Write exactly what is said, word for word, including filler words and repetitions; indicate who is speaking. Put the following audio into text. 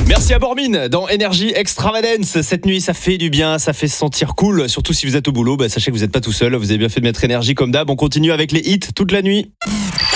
Speaker 1: Merci à Bormine dans Énergie Extravagance. Cette nuit, ça fait du bien, ça fait se sentir cool. Surtout si vous êtes au boulot, bah, sachez que vous n'êtes pas tout seul. Vous avez bien fait de mettre énergie comme d'hab. On continue avec les hits toute la nuit.